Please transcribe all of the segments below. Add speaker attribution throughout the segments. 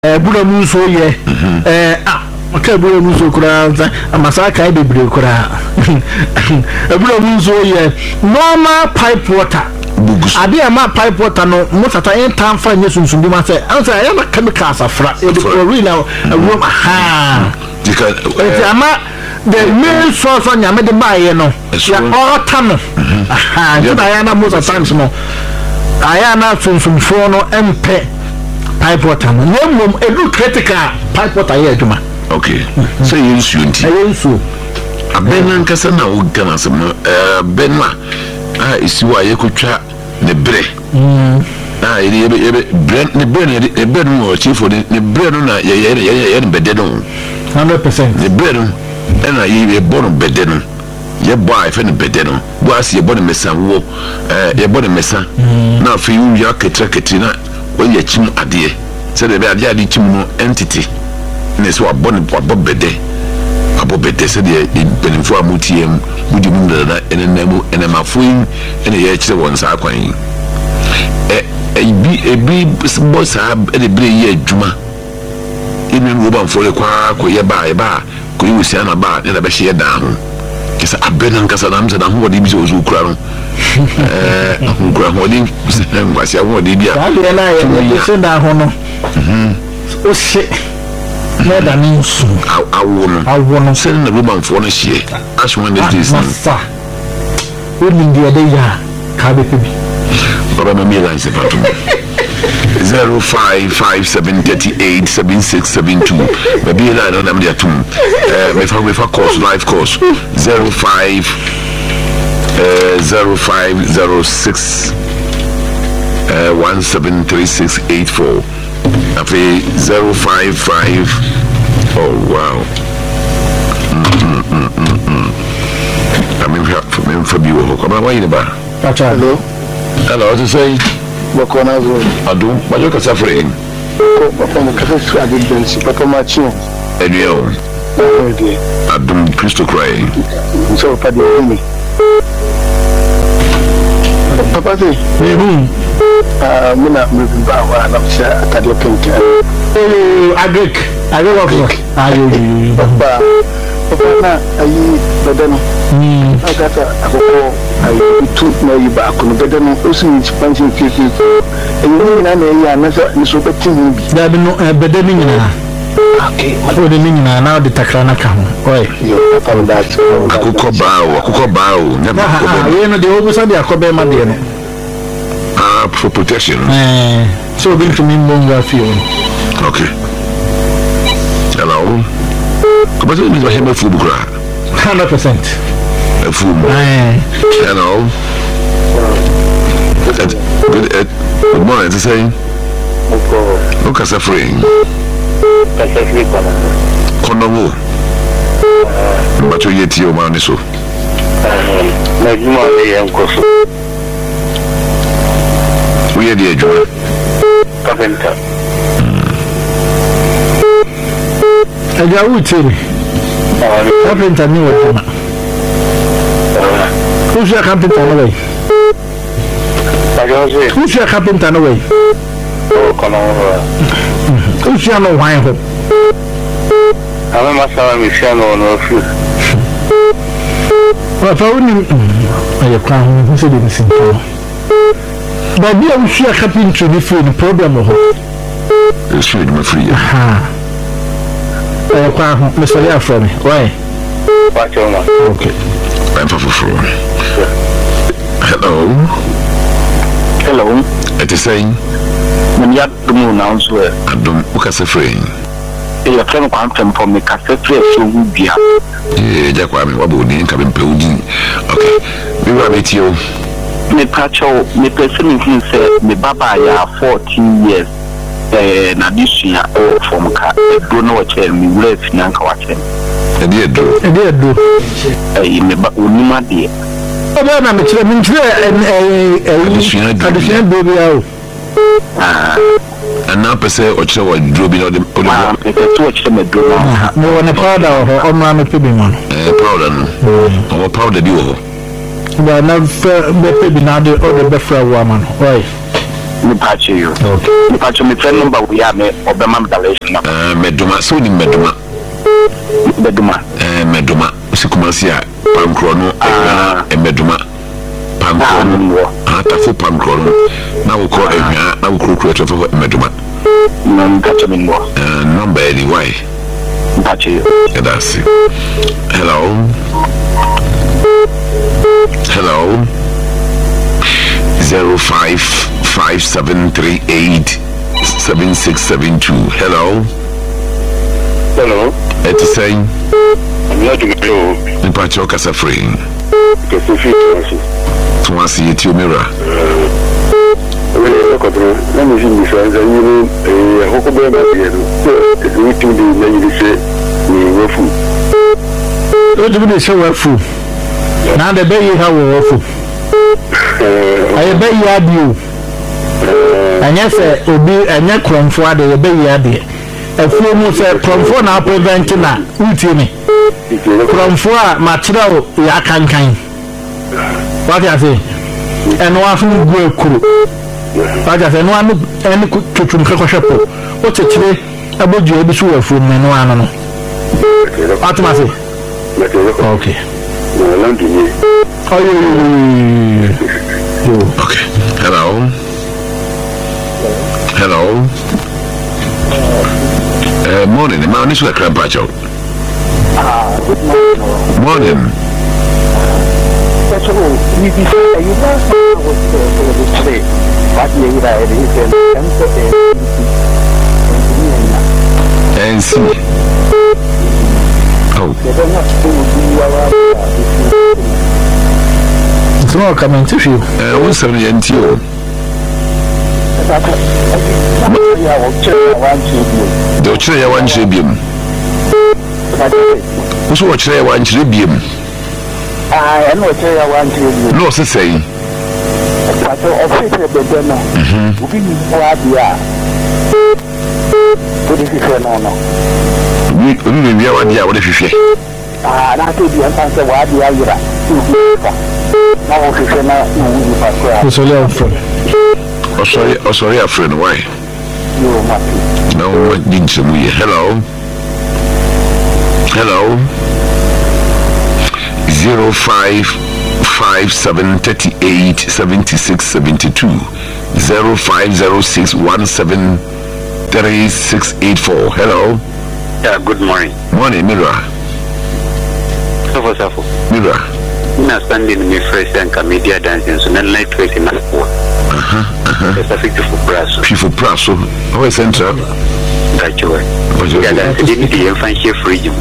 Speaker 1: bura mu so ye okay bura mu so kura amasaka e bebre kura bura mu so ye normal pipe water ade ama pipe water no motata en tamfa nye sunsun bi ma say answer ya na chemicals afra e real room ama the main source on ya me de baye no ya all no ya na most of times no aya na sunsun fo no empe pipe water no mom edu critical pipe water here aduma
Speaker 2: okay so yensu nti
Speaker 1: yensu
Speaker 2: abena nkasa na ugana sem benna isiwa yekotwa ne bre yebe bre ne bre no chief ne bre no na ye bede no
Speaker 1: 100%
Speaker 2: ne bre no na ye bono bede no ye boy fe ne bede no bo as ye bono mesa wo ye bono mesa na fe yu ya ketra na oye chim ade se de be ade chim no entity ne so abon bede se de benefo amutiem mudi mu na enenemu enemafoyin ene ye kire won sa kwan ebi boss e bre ye adwuma ene no ba mfore kwa ko ye ba ko yi usia na ba ne da be hye da ho kisa abena nkasa na mse na ho de bi so kura no kura ho de ngwasi ho de bia
Speaker 1: ka de na ye se da ho no o se na da ninsu awo no
Speaker 2: se na roba mfo no hye ashwan de this
Speaker 1: sa o ni de ya ka be bi
Speaker 2: baba me line se pato 0557387672 maybe line on am there too me fa course live course 0506 173684 afi 055 oh wow I mean for you come on why you ba
Speaker 1: hello
Speaker 2: what to say
Speaker 3: Bakona zo
Speaker 2: adu bajo ka safre
Speaker 3: bakona ka safre agency bakoma chi
Speaker 2: enyo adu Christo cry
Speaker 3: so pa de mi papa de muna mbiba wa na sha atade pink
Speaker 1: agric ayo
Speaker 3: papa na ayi badano agata akoko ayi tu na yi ba ko badano osun expansion keke eyi na ya na so betin bi
Speaker 1: da bi no badano nyina okay o de nyina na de takra na ka ho oi
Speaker 3: yo papa that
Speaker 2: akoko baawo na ba ko
Speaker 1: we no de obusa de akobe ma de no
Speaker 2: for protection
Speaker 1: so going to me monga feel
Speaker 2: okay hello come on me hema fu bukra
Speaker 1: 100%
Speaker 2: fu hello good morning to say okay suffering kono mbacho yeti o ma ni so
Speaker 3: na juma le yankoso
Speaker 2: we dey adwuma
Speaker 3: carpenter
Speaker 1: aja utiri carpenter ni wotama who's your carpenter no way who's your carpenter no way
Speaker 3: oh kono
Speaker 1: who's your no why ho
Speaker 3: ama masala mi fiano no fu
Speaker 1: wa fa uni aye kwa ho se de nsinto but be a share carpenter ni fu the problem ho
Speaker 2: it's free me free
Speaker 1: kwa ho Mr. Ya from why okay
Speaker 2: I'm for
Speaker 3: hello
Speaker 2: it is saying
Speaker 3: when you do now so
Speaker 2: adum ukase free
Speaker 3: you can come from me cafe free so bia
Speaker 2: ja kwa me wabo ni nka be udi okay we were with you
Speaker 3: me pacho me person who say me baba ya 14 years na this year from ka do no watch me wure finanka watch
Speaker 2: e dey do
Speaker 3: me ba onima de
Speaker 1: oba na me kire addition baby out
Speaker 2: and now pese o kire wa dro bi no de
Speaker 3: to watch me do
Speaker 1: no one powder o ma me pebi man
Speaker 2: powder no o powder bi wo
Speaker 1: ba na be pebi na de o de be fra wo man why
Speaker 3: Me patch you.
Speaker 1: Okay.
Speaker 3: Me patch me friend number we are me Obama Dalation.
Speaker 2: Meduma so ni Meduma. Meduma. Usikumasi Pankrono Meduma. Pankrono. Atafu Pankrono. Na uko na uko create for Meduma.
Speaker 3: No catch me more.
Speaker 2: Number anyway.
Speaker 3: Patch you.
Speaker 2: That's it. Hello. 0557387672. Hello. It's saying
Speaker 3: I'm not doing it.
Speaker 2: The patch of Casafrain. To us, it's your mirror.
Speaker 3: Let me see this one. You know, it's meeting the lady say,
Speaker 1: what do you say? Food. Now the baby how awful. I obey you. And yes, Obi and your crumb for the baby idea. A few months from for now preventing that. Utimi. From for Machro Yakan. What I say? And one from Go Crew. What I say, no one any to Kakoshapo. What's a tree about you? Be sure for me, no one. What am I say? Okay. Okay.
Speaker 2: Hello. Morning. My name is Krampacho. Morning. And see. Oh.
Speaker 1: It's not coming to you.
Speaker 2: What's the NTO? The Chile one tribune. Who's what Chile one tribune?
Speaker 3: I know what I want to do.
Speaker 2: No, to say.
Speaker 3: But officially, the demo. We what is it? No.
Speaker 2: We have one year. What if you say?
Speaker 3: That's the answer. What do you have?
Speaker 2: Oh, sorry, a friend. Why? No, what didn't you? Hello. 0557387672 0506173684. Hello.
Speaker 4: Yeah, good morning.
Speaker 2: Morning, Mira.
Speaker 4: Safo.
Speaker 2: Mira.
Speaker 4: Ina standing me fresh and media dancing so na network na for. Specific for praso.
Speaker 2: Chief of praso. How is central?
Speaker 4: That's right. Yeah, that's the fancy freedom.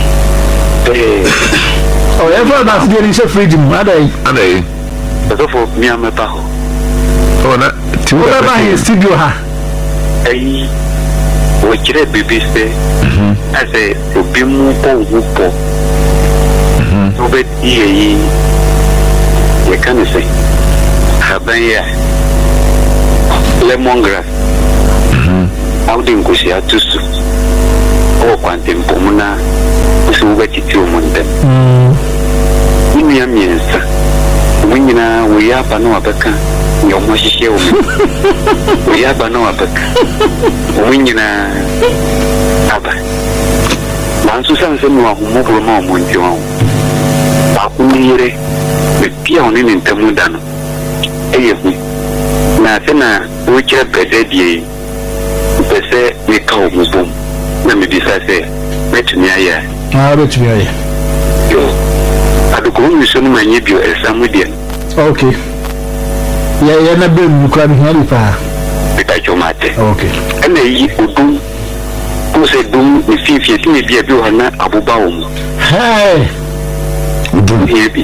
Speaker 1: Oh, everyone that's getting freedom. Are they?
Speaker 4: So me am a paho.
Speaker 2: Oh, na.
Speaker 1: Whatever his studio ha.
Speaker 4: Hey, what you baby say? I say, obi mu po. Obed ye can say Habaya lemongrass out in Kusia to or quantum pomona is over to 2 months. In your means, when we are Panoabaka, your Moshi, we are Panoabaka, when you are Susan said, no, move more. Akunire be pia onini ntemudano eyehu na tena uche bededie pese ni kawo mubom na medisa se metumi aya
Speaker 1: betumi aya
Speaker 4: yo aduko nwiso no manye bio esamudie
Speaker 1: okay ya na be mu kwa bi hali pa
Speaker 4: bitacho mate
Speaker 1: okay
Speaker 4: ene yi odum ko se dum ni fifie ti bia bi ho na abuba wo mu
Speaker 1: hey
Speaker 2: Udum.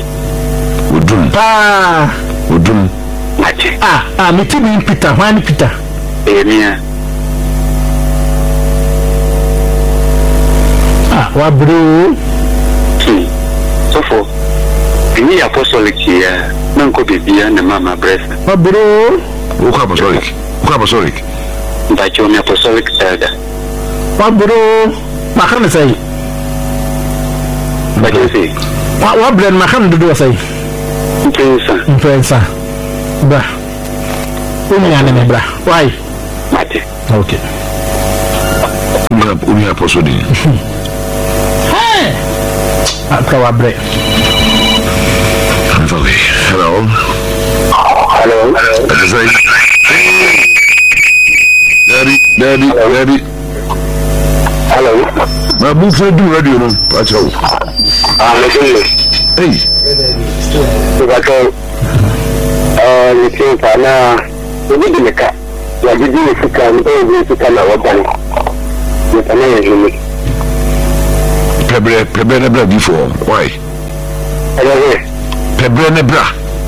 Speaker 4: Mate.
Speaker 1: Me timi Peter, wani Peter.
Speaker 4: Mia.
Speaker 1: Wa bro.
Speaker 4: So for the apostolic here, Nanko Bibia and Mama Breast.
Speaker 1: Wa bro.
Speaker 2: Who apostolic?
Speaker 4: But you're apostolic elder.
Speaker 1: Wa bro. Makana say.
Speaker 4: But you see.
Speaker 1: What brand Mahan do I say?
Speaker 4: Influencer.
Speaker 1: Ba. Unya nebra. Why?
Speaker 4: Mate.
Speaker 1: Okay.
Speaker 2: Unya posodi.
Speaker 1: Hey. Akawabre.
Speaker 2: Hello.
Speaker 4: Hello.
Speaker 2: Daddy.
Speaker 4: Hello.
Speaker 2: My book for do radio no. Watch out.
Speaker 4: Listen.
Speaker 2: Hey.
Speaker 4: Listen, Pana. We did make up. Ya did you come to come out of the Pana.
Speaker 2: Pebre before. Why?
Speaker 4: Hello.
Speaker 2: Pebre bra.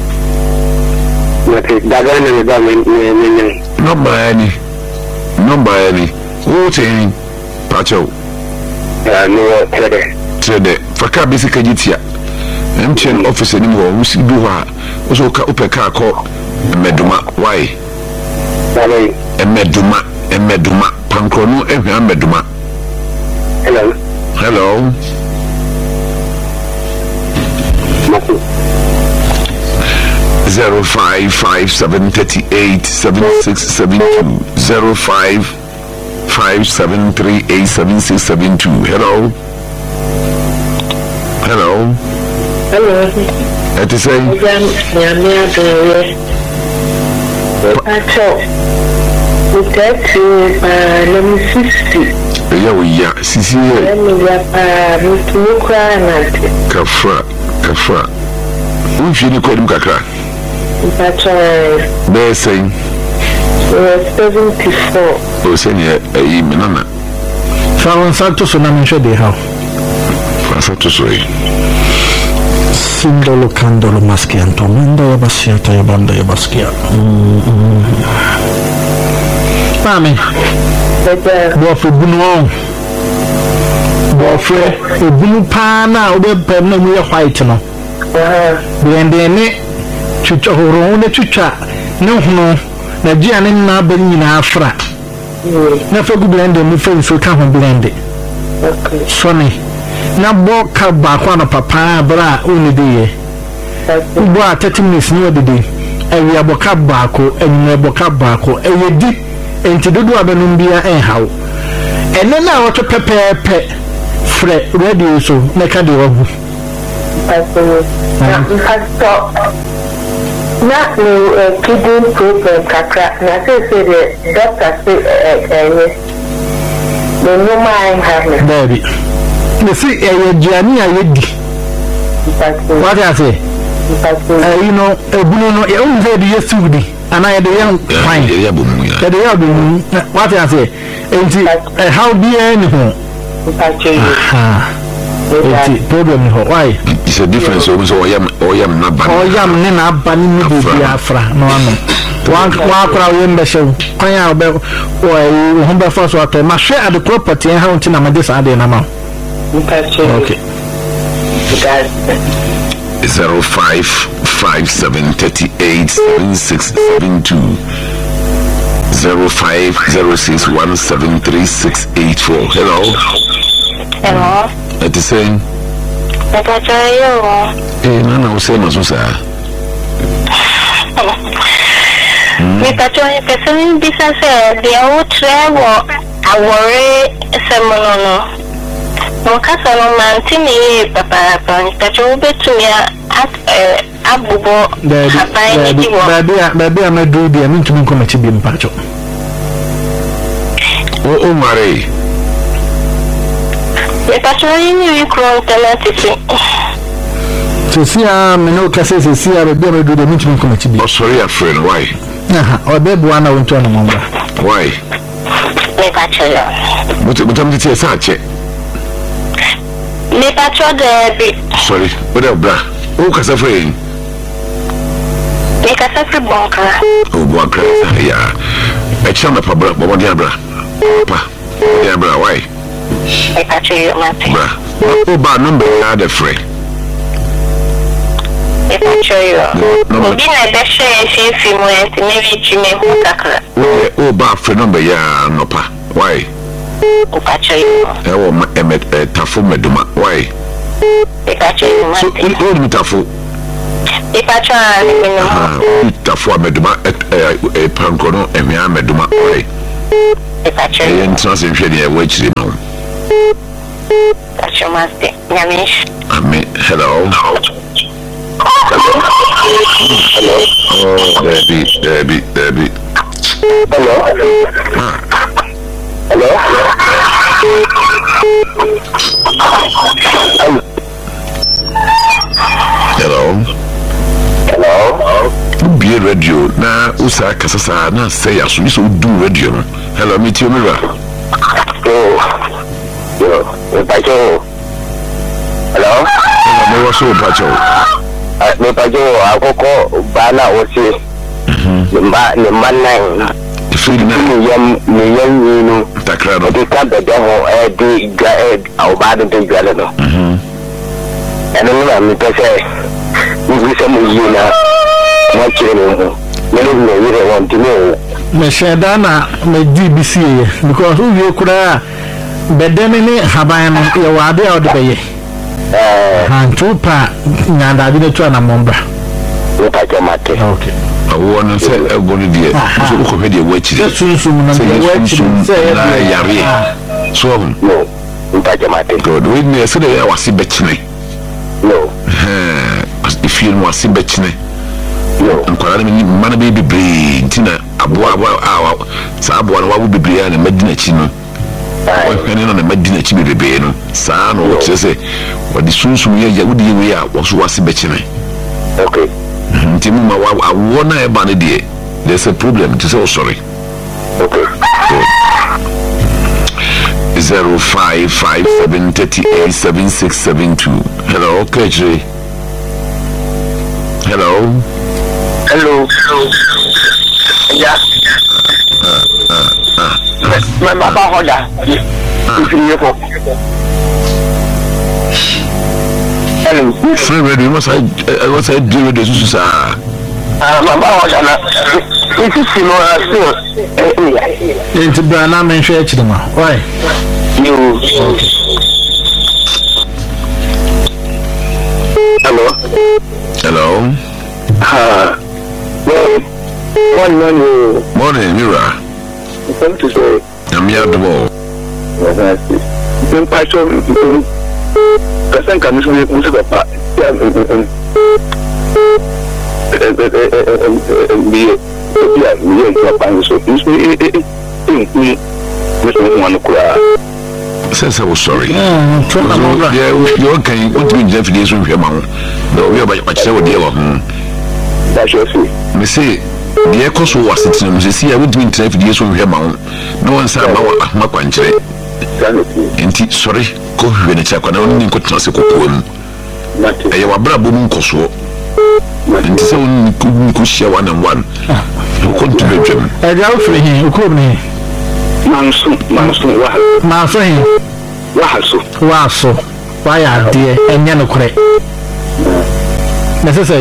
Speaker 2: Number any. What any? Pacho.
Speaker 4: No,
Speaker 2: Trade. Faka basic agitia. MTN office anymore. We see do also upeka call Meduma. Why? Meduma. Pancrono, Meduma. Hello. 0557387672 0557387672. Hello. At the same. Yeah, Sisi. Kafra. Who should you call him Kakra? They're saying
Speaker 3: 74.
Speaker 2: Oh, senior, Minana.
Speaker 1: Found Santos and I'm sure they have.
Speaker 2: Santos way.
Speaker 1: Sindolo Candolo Maschianto, Manda Yabasiata Yabanda Yabaskia. Mami, Boffre Buno. Boffre, Bunu Pana, or the Pemna, we are white. Bendene chucha horone chucha no na giane na bani na afra na fa gu blende mu fa so ka ho blende sone na boka ba kwa na papa bra oni de ye ubo a 30 minutes ni odede ewi aboka ba ko enyu aboka ba ko eyedi enti dodo abanum bia enhaw ene na woto pepepe fre radio so na ka de wabu
Speaker 3: Not no kidney problem kakra. Na say the doctor say the no mind have
Speaker 1: baby. Me see Gianni ayedi. What I say? You know, Bruno no e on say the yesudi and I the young fine. The what I say? Enti how be anyhow? Problem why?
Speaker 2: It's a difference always or yam naba.
Speaker 1: Or yam nina bani Biafra. No, one crowd in the show. Quaya or Humber First Water. My share at the property and how to name this other number. Okay.
Speaker 2: 0557387672 0506173684. Hello. At the same. No, same as us.
Speaker 5: Mr. Person business the old travel I worry semono. Mokasa no mantini papa Mr. To me at Abubo
Speaker 1: baby I'm a do the mean to be committed in Pacho.
Speaker 2: Oh, Marie.
Speaker 5: You cross the
Speaker 1: to see no cases see a baby do the meeting committee.
Speaker 2: Oh, sorry, a friend, why?
Speaker 1: Or baby one I went to a number.
Speaker 2: Why? But I'm the TSH. Sorry, whatever, bra. Oh, Casafrain.
Speaker 5: Make a separate bunker.
Speaker 2: Oh, bunker, yeah. A channel, Pabra, but Diabra. Diabra, why? Oh, bad number, not a free.
Speaker 5: If I show you, maybe I share if you want to maybe you may walk.
Speaker 2: Oh, bad for number, yeah, no pa. Why?
Speaker 5: Oh, I show you.
Speaker 2: Oh, Tafu Meduma, why?
Speaker 5: If I show you,
Speaker 2: Tafu.
Speaker 5: Ipacha ni
Speaker 2: tafo meduma panko no ehwea meduma ore.
Speaker 5: Ipacha.
Speaker 2: Ntina se hwe de wa chire ma wo.
Speaker 5: Ipacha master. Nyamish.
Speaker 2: Amen. Hello.
Speaker 4: Hello.
Speaker 2: Oh, Debbie.
Speaker 4: Hello. Hello.
Speaker 2: Be radio na usa kasasa na say aso ni so do radio no. Hello, meet you Mira.
Speaker 4: Yo, Pacho. Hello.
Speaker 2: Me was so Pacho.
Speaker 4: Me Pacho akoko bana wosi. Ne manna.
Speaker 2: Free na.
Speaker 4: Me yam no.
Speaker 2: Takra no.
Speaker 4: De ka bede ho de awbado de gwale no. Eno na me pese. Ni se mo yina. Mo kire no. Me yire want to know.
Speaker 1: Me sheda na me DBC because we kura bedene ni haban no ye wade a ode beye. Hantupa nyanda bi ne to na momba.
Speaker 4: Me Pacho mate.
Speaker 1: Okay.
Speaker 2: Awo no se egoni die. So ko hwe de wa chire.
Speaker 1: Sunsun na de wa chire se
Speaker 2: na yare. So
Speaker 4: No. Me Pacho mate.
Speaker 2: God, we ne se de wase bechine.
Speaker 4: No.
Speaker 2: If you want to see
Speaker 4: No.
Speaker 2: nkwara me mana be bebre ntina aboa sa aboa no wa wo bebre ya na madina chi no wa hwene no na madina chi bebre no saa no wo se wo di sunsun ye wo di we ya wo so wase bechine.
Speaker 4: Okay.
Speaker 2: Nti mu ma awo na e ba ne de there's a problem to say sorry.
Speaker 4: Okay.
Speaker 2: 0557387672. Hello, okay. Hello.
Speaker 4: Yeah. My mama hoda. Hello.
Speaker 2: Free radio must I do this sir.
Speaker 4: Mama hoda na. It is still.
Speaker 1: Enti brana men hwe akire ma. Why?
Speaker 4: You.
Speaker 2: Hello. Morning, Mira.
Speaker 4: Come to say.
Speaker 2: I'm here the ball.
Speaker 4: Then Pacho, person can use the part.
Speaker 2: Since I was sorry.
Speaker 1: Yeah,
Speaker 2: you're okay. What do you do for this with your mom? No, we are by myself, dear.
Speaker 4: That's your see.
Speaker 2: Me say, the echo so was it in the sea. I would mean to have this with your mom. No one said about my country. And sorry, go when it's a can only go to a poem. I have a brabum coso. And so we could share one and one. You couldn't do them.
Speaker 1: I doubt for him, who called me.
Speaker 4: Manson,
Speaker 1: My friend, Waso, why are dear and Yanokre? Necessary.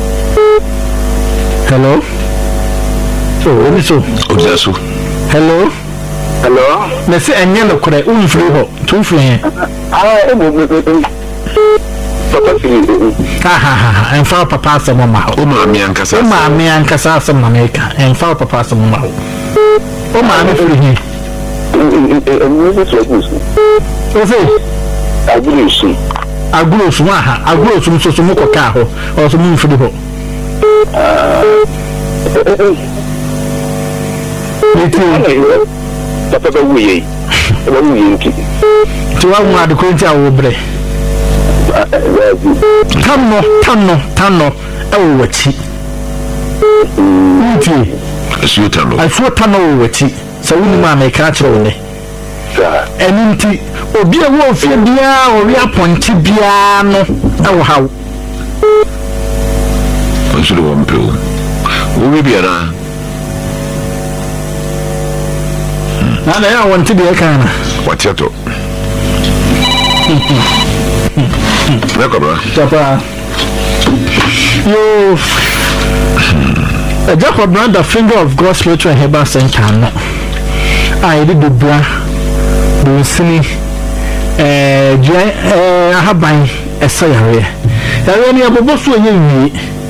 Speaker 1: Hello? So, hello? Let's say and Yanokre, two free. And far papa some mamma. Oh, mammy and Cassa, some Mamma, and far papa some mamma. Oh, mammy, free. I grew some so much carho or some for the boat. To our the quinta will break. Tano, oh, what's it? I thought Tano, what's it? So we may catch only. And obi a wolf bia or we appoint biano. Oh, how?
Speaker 2: I should have one pill. Will be a now I want to be a can. What's your talk?
Speaker 1: You a Jacob brand the finger of God's spiritual Heber Center. I did the bra. Do silly. I have buying a sayre. I only have a boss when you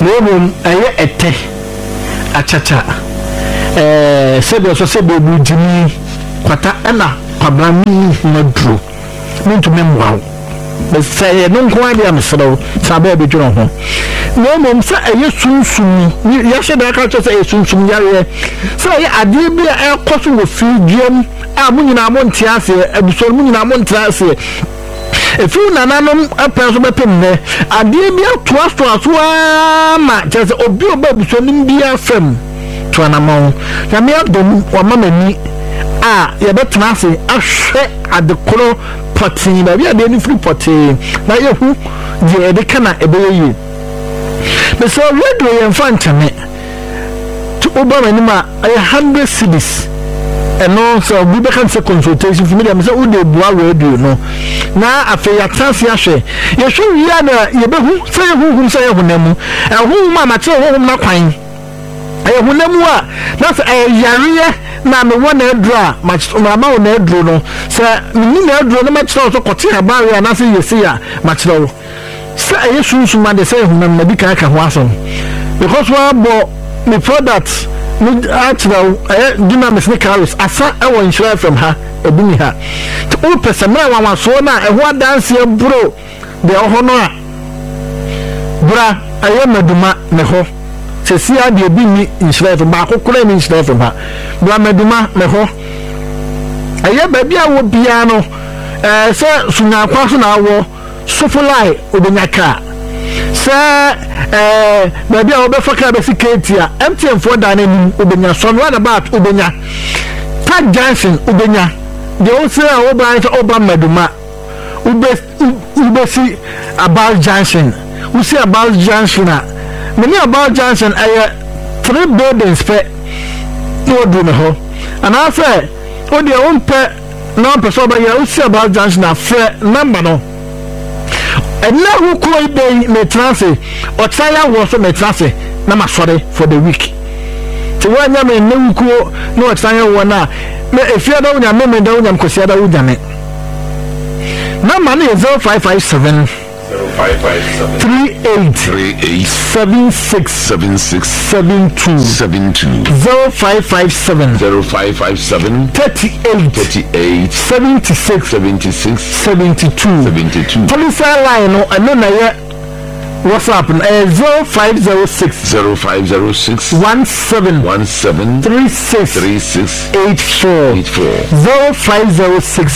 Speaker 1: Mom, I ate a chacha. Said also said, Baby Jimmy, Quata Anna, Pabrami, not true. Mean to memoir. But say, no quite am so, Sababy John. No, Mom, say, I used soon. Yesterday, I can't say soon. So I did be a question with Fujian. I'm in a Montiasi, and so in a Montiasi. If you nanum a person there, I did be a trust to us one just obey baby so be a friend to an amount. Yamia dom or mammy. You better not say, I share at the color potty, but we are the free potty. Now you who they cannot obey you. But so red way in front of me to Obama 100 cities. And also, we can say consultation for me. I'm saying, "Who they radio no?" Now, after your chance, you say, "You should be you be who say who say who nemu, and who mama say who not fine." I who nemu that's a yaria. Now me one draw much mama one draw no. Say me na draw no much so kote habari and say you see ya much no. Say you soon man they say who nemu bi kan ka ho asom because one bo me product. Actually, Dunamis Nicholas, I saw a one share from her, a bunny her. To all person, one was so now, and one dance here, bro. The honor. Bra, I am a Duma, Meho. Cecilia, the Bini in share from Marco, claim in share from her. Bra Meduma, Meho. I am baby, I would piano. Sir, soon I pass an hour, so for life, Ubinaka. Sir, maybe I'll be for Cabasicatia, MTM for Dining Ubenya, so what about Ubenya? Pat Johnson, Ubenya, the old sir, Obama Duma, Ubesi about Johnson, who say about Johnson. Many about Johnson, I 3 buildings pet no Dumaho, and I say, oh, their own pet, non person, but you say about Johnson, a fair number no. And now who could be me transit or China was me transit na sorry for the week. To when you may no cool no China one now. If you don't know me down and consider who done it. Now money is 0557 38 76 72 0557 38 76 72 police line no and no WhatsApp 0506 17 36 84 0506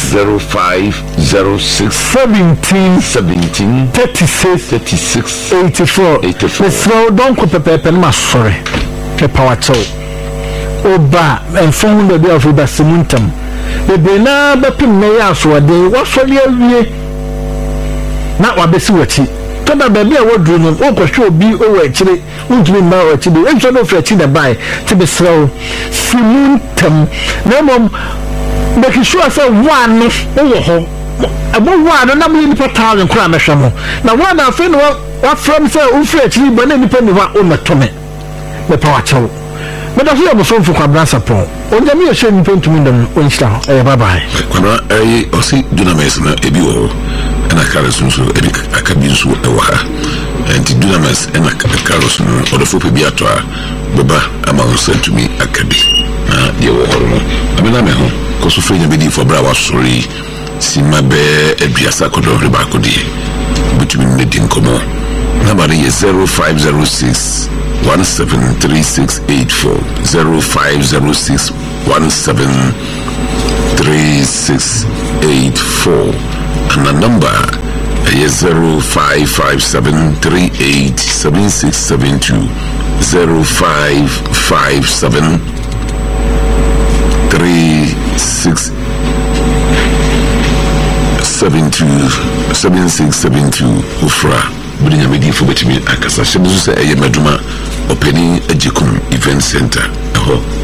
Speaker 1: 17 36 84 so don't go pepe ma sorry ke power to oba and phone the of the simuntam the bena bepim na ya so de wasori awie na wabesi wachi toda baby a wodru no o kwhwe obi o wa akire untumi ma o akire enso no fra akire bai te be srow simuntam na mom make sure say one no wo ho about one na me nipa 1000 kura mehwe mo na one afi no wa from say o fra akire ba na nipa ni wa o metome me pa wa chew but I hear from Kwabransa Pon. On the mere shame to me, bye bye.
Speaker 2: I see Dunamis and Ebu and a Carlos, a cabin so a waka, and Dunamis and a Carlos or the Fupi Biatra, Baba among said to me, a cabin. Dear Hormo, I mean, I'm home, because of freedom for Brava sorry, see my bear at Biasaco Ribacodi, between the Dincomo. Number is 0506 173684 0506 173684 and the number is 0557 387672 0557 3672 Ufra bring a meeting for between Akasa. She say a Maduma opening a Jikum event center.